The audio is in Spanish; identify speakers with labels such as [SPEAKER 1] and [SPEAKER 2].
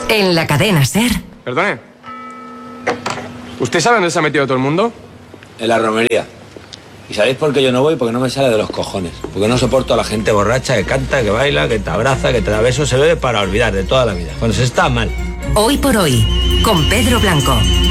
[SPEAKER 1] En la cadena SER.
[SPEAKER 2] Perdone. ¿Usted sabe dónde se ha metido todo el mundo?
[SPEAKER 3] En la romería. ¿Y sabéis por qué yo no voy? Porque no me sale de los cojones. Porque no soporto a la gente borracha que canta, que baila, que te abraza, que te da besos. Se bebe para olvidar de toda la vida. Cuando se está mal.
[SPEAKER 1] Hoy por hoy, con Pedro Blanco.